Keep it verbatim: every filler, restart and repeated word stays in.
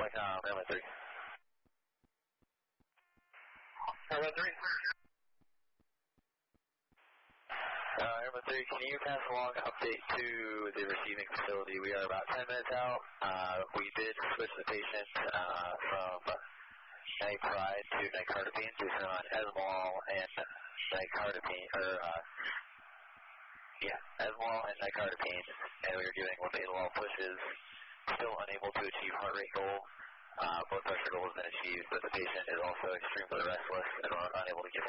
Like, um, Airman three. Airman three. Uh, Airman three, can you pass along an update to the receiving facility? We are about ten minutes out. Uh, we did switch the patient uh, from Nipride to nicardipine, so he's on Esmol and nicardipine, or, uh, yeah, Esmol and nicardipine, and we were giving labetalol pushes, still unable to achieve heart rate goal. Uh, blood pressure goal has been achieved, but the patient is also extremely restless and we're unable to give him